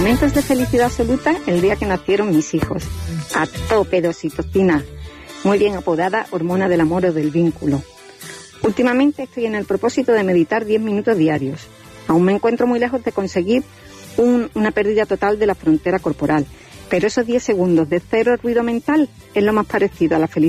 Momentos de felicidad absoluta el día que nacieron mis hijos. A tope de oxitocina, muy bien apodada hormona del amor o del vínculo. Últimamente estoy en el propósito de meditar 10 minutos diarios. Aún me encuentro muy lejos de conseguir una pérdida total de la frontera corporal, pero esos 10 segundos de cero ruido mental es lo más parecido a la felicidad